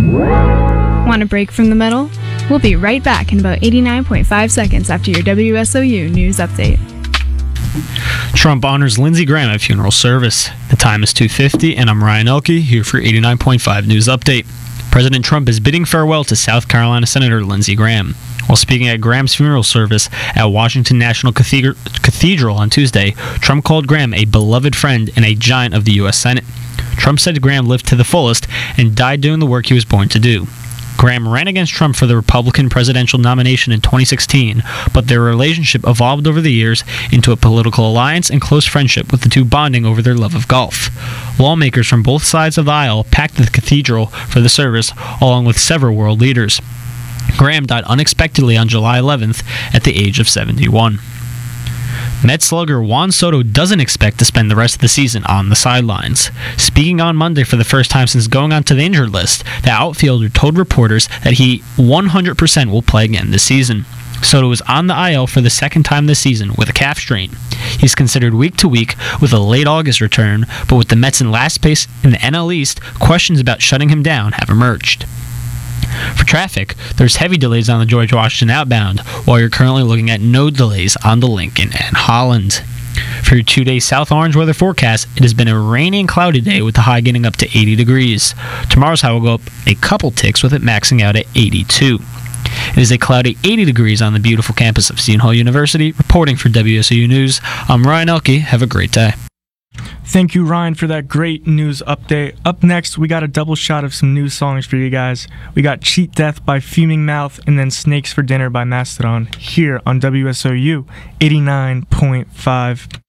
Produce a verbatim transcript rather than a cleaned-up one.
Want a break from the metal? We'll be right back in about eighty-nine point five seconds after your W S O U news update. Trump honors Lindsey Graham at funeral service. The time is two fifty, and I'm Ryan Elke, here for eighty-nine point five News Update. President Trump is bidding farewell to South Carolina Senator Lindsey Graham. While speaking at Graham's funeral service at Washington National Cathedral on Tuesday, Trump called Graham a beloved friend and a giant of the U S Senate. Trump said Graham lived to the fullest and died doing the work he was born to do. Graham ran against Trump for the Republican presidential nomination in twenty sixteen, but their relationship evolved over the years into a political alliance and close friendship, with the two bonding over their love of golf. Lawmakers from both sides of the aisle packed the cathedral for the service, along with several world leaders. Graham died unexpectedly on July eleventh at the age of seventy-one. Mets slugger Juan Soto doesn't expect to spend the rest of the season on the sidelines. Speaking on Monday for the first time since going onto the injured list, the outfielder told reporters that he one hundred percent will play again this season. Soto was on the I L for the second time this season with a calf strain. He's considered week to week with a late August return, but with the Mets in last place in the N L East, questions about shutting him down have emerged. For traffic, there's heavy delays on the George Washington outbound, while you're currently looking at no delays on the Lincoln and Holland. For your two-day South Orange weather forecast, it has been a rainy and cloudy day with the high getting up to eighty degrees. Tomorrow's high will go up a couple ticks with it maxing out at eighty-two. It is a cloudy eighty degrees on the beautiful campus of Seton Hall University. Reporting for W S O U News, I'm Ryan Elke. Have a great day. Thank you, Ryan, for that great news update. Up next, we got a double shot of some news songs for you guys. We got Cheat Death by Fuming Mouth and then Snakes for Dinner by Mastodon here on W S O U eighty-nine point five.